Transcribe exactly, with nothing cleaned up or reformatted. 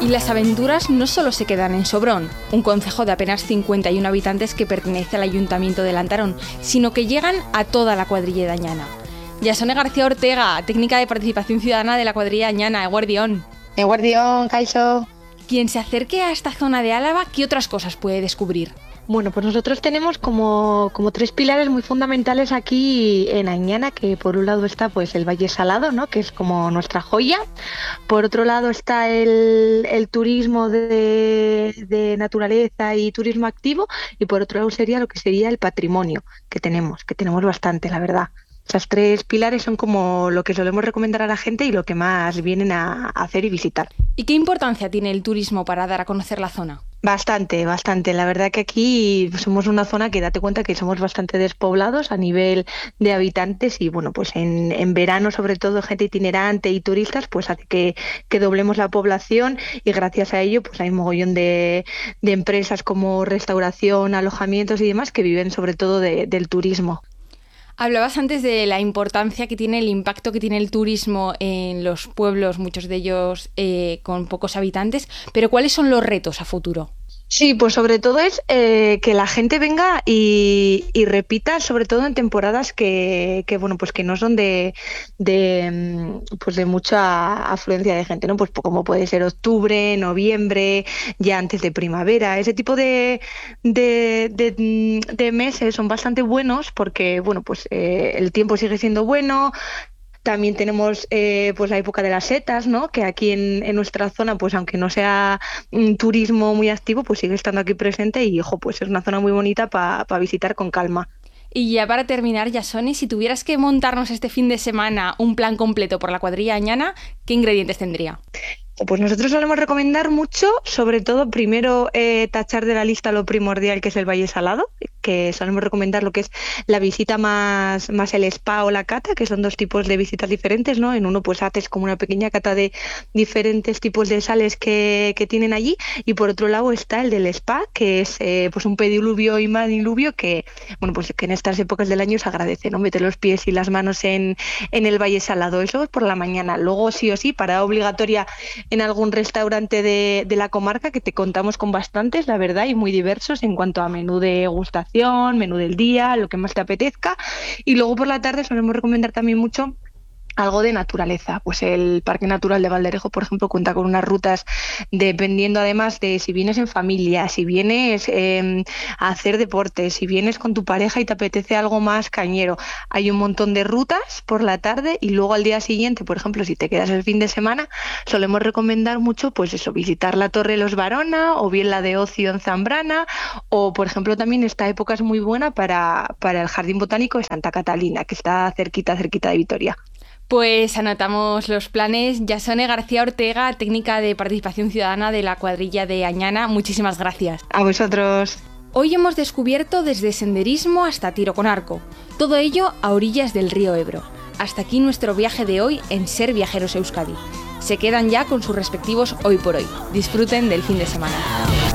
Y las aventuras no solo se quedan en Sobrón, un concejo de apenas cincuenta y uno habitantes que pertenece al Ayuntamiento de Lantarón, sino que llegan a toda la cuadrilla de Añana. Yasone García Ortega, técnica de participación ciudadana de la cuadrilla de Añana, Eguardión. Eguardión, Kaixo. Quien se acerque a esta zona de Álava, ¿qué otras cosas puede descubrir? Bueno, pues nosotros tenemos como, como tres pilares muy fundamentales aquí en Añana, que por un lado está pues el Valle Salado, ¿no?, que es como nuestra joya. Por otro lado está el, el turismo de, de naturaleza y turismo activo, y por otro lado sería lo que sería el patrimonio que tenemos, que tenemos bastante, la verdad. Esos tres pilares son como lo que solemos recomendar a la gente y lo que más vienen a hacer y visitar. ¿Y qué importancia tiene el turismo para dar a conocer la zona? Bastante, bastante. La verdad que aquí somos una zona que date cuenta que somos bastante despoblados a nivel de habitantes y bueno, pues en, en verano sobre todo gente itinerante y turistas pues hace que, que doblemos la población y gracias a ello pues hay un mogollón de, de empresas como restauración, alojamientos y demás que viven sobre todo de, del turismo. Hablabas antes de la importancia que tiene, el impacto que tiene el turismo en los pueblos, muchos de ellos eh, con pocos habitantes, pero ¿cuáles son los retos a futuro? Sí, pues sobre todo es eh, que la gente venga y, y repita, sobre todo en temporadas que, que bueno, pues que no son de, de pues de mucha afluencia de gente, ¿no? Pues como puede ser octubre, noviembre, ya antes de primavera. Ese tipo de, de, de, de meses son bastante buenos porque bueno, pues eh, el tiempo sigue siendo bueno. También tenemos eh, pues la época de las setas, ¿no?, que aquí en, en nuestra zona, pues aunque no sea un turismo muy activo, pues sigue estando aquí presente y, ojo, pues es una zona muy bonita para pa visitar con calma. Y ya para terminar, Yasone, si tuvieras que montarnos este fin de semana un plan completo por la cuadrilla Añana, ¿qué ingredientes tendría? Pues nosotros solemos recomendar mucho, sobre todo primero eh, tachar de la lista lo primordial que es el Valle Salado, que solemos recomendar lo que es la visita más, más el spa o la cata, que son dos tipos de visitas diferentes, ¿no? En uno pues haces como una pequeña cata de diferentes tipos de sales que, que tienen allí y por otro lado está el del spa, que es eh, pues un pediluvio y maniluvio que, bueno, pues que en estas épocas del año se agradece, ¿no? Meter los pies y las manos en, en el Valle Salado, eso es por la mañana. Luego sí o sí, parada obligatoria en algún restaurante de, de la comarca, que te contamos con bastantes, la verdad, y muy diversos en cuanto a menú de degustación, menú del día, lo que más te apetezca. Y luego por la tarde solemos recomendar también mucho algo de naturaleza, pues el Parque Natural de Valderejo, por ejemplo, cuenta con unas rutas dependiendo además de si vienes en familia, si vienes eh, a hacer deporte, si vienes con tu pareja y te apetece algo más cañero. Hay un montón de rutas por la tarde y luego al día siguiente, por ejemplo, si te quedas el fin de semana, solemos recomendar mucho pues eso, visitar la Torre de los Barona o bien la de Ocio en Zambrana o, por ejemplo, también esta época es muy buena para, para el Jardín Botánico de Santa Catalina, que está cerquita, cerquita de Vitoria. Pues anotamos los planes. Yasone García Ortega, técnica de participación ciudadana de la cuadrilla de Añana. Muchísimas gracias. A vosotros. Hoy hemos descubierto desde senderismo hasta tiro con arco. Todo ello a orillas del río Ebro. Hasta aquí nuestro viaje de hoy en Ser Viajeros Euskadi. Se quedan ya con sus respectivos hoy por hoy. Disfruten del fin de semana.